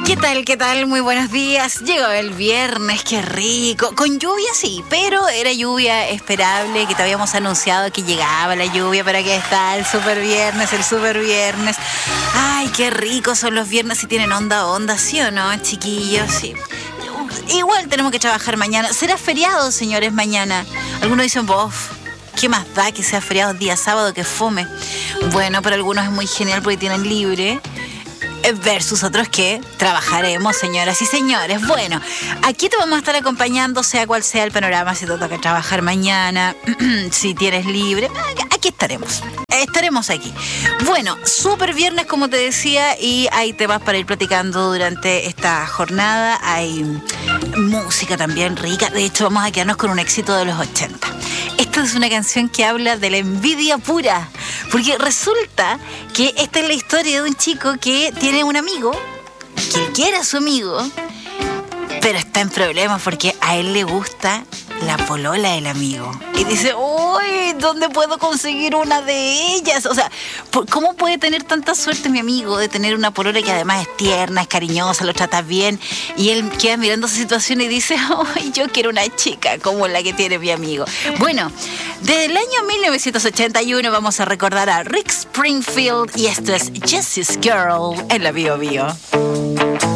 ¿Qué tal? ¿Qué tal? Muy buenos días. Llegó el viernes, qué rico. Con lluvia sí, pero era lluvia esperable, que te habíamos anunciado que llegaba la lluvia, pero aquí está el super viernes. Ay, qué ricos son los viernes si tienen onda, ¿sí o no, chiquillos? Sí. Igual tenemos que trabajar mañana. ¿Será feriado, señores, mañana? Algunos dicen, bof, ¿qué más da que sea feriado día sábado que fome? Bueno, para algunos es muy genial porque tienen libre. Versus otros que trabajaremos, señoras y señores. Bueno, aquí te vamos a estar acompañando, sea cual sea el panorama, si te toca trabajar mañana, si tienes libre, aquí estaremos. Estaremos aquí. Bueno, súper viernes, como te decía, y hay temas para ir platicando durante esta jornada. Hay música también rica. De hecho, vamos a quedarnos con un éxito de los 80. Esta es una canción que habla de la envidia pura, porque resulta que esta es la historia de un chico que tiene un amigo, que él quiere a su amigo, pero está en problemas porque a él le gusta la polola del amigo. Y dice, uy, ¿dónde puedo conseguir una de ellas? O sea, ¿cómo puede tener tanta suerte mi amigo de tener una polola que además es tierna, es cariñosa, lo trata bien? Y él queda mirando esa situación y dice, uy, yo quiero una chica como la que tiene mi amigo. Bueno, desde el año 1981 vamos a recordar a Rick Springfield y esto es Jessie's Girl en la Bio Bio.